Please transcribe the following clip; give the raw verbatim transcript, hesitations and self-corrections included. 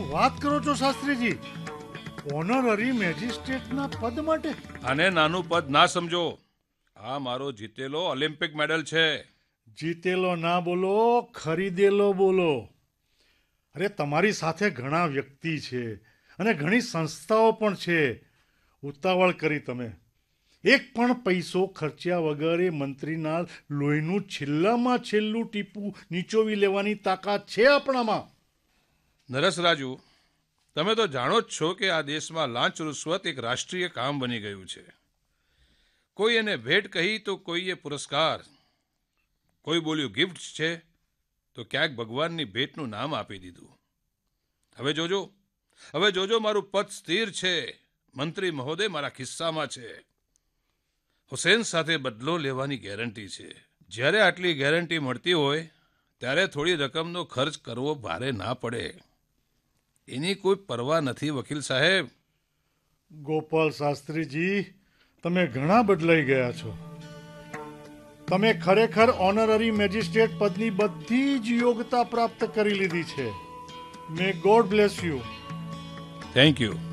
વાત કરો છો શાસ્ત્રીજી? ઓનરરી મેજિસ્ટ્રેટના પદ માટે? આને નાનું પદ ના સમજો. આ મારો જીતેલો ઓલિમ્પિક મેડલ છે. જીતેલો ના બોલો, ખરીદેલો બોલો. અરે તમારી સાથે ઘણા વ્યક્તિ છે અને ઘણી સંસ્થાઓ પણ છે. ઉતાવળ કરી તમે. એક પણ પૈસો ખર્ચ્યા વગર એ મંત્રીના લોહીનું છેલ્લામાં છેલ્લું ટીપું નીચોવી લેવાની તાકાત છે આપણામાં. નરેશ રાજુ, તમે તો જાણો જ છો કે આ દેશમાં લાંચ રૂશ્વત એક રાષ્ટ્રીય કામ બની ગયું છે. કોઈ એને ભેટ કહી તો કોઈએ પુરસ્કાર, કોઈ બોલ્યું ગિફ્ટ છે તો ક્યાંક ભગવાનની ભેટનું નામ આપી દીધું. હવે જોજો, હવે જોજો, મારું પદ સ્થિર છે. મંત્રી મહોદય મારા ખિસ્સામાં છે. હુસેન સાથે બદલો લેવાની ગેરંટી છે. જ્યારે આટલી ગેરંટી મળતી હોય ત્યારે થોડી રકમનો ખર્ચ કરવો ભારે ના પડે. એની કોઈ પરવા નથી વકીલ સાહેબ. ગોપાલ શાસ્ત્રીજી, તમે ઘણા બદલાઈ ગયા છો. તમે ખરેખર ઓનરરી મેજિસ્ટ્રેટ પદની બધી જ યોગ્યતા પ્રાપ્ત કરી લીધી છે. મે God bless you. Thank you.